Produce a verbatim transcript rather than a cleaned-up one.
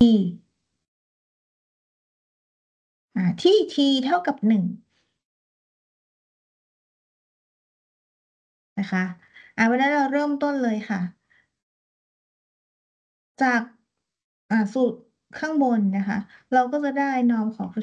T อ่า ที่ T เท่ากับ หนึ่ง นะคะ อ่า วันนั้นเราเริ่มต้นเลยค่ะ จาก อ่า สูตรข้างบนนะคะ เราก็จะได้ norm ของ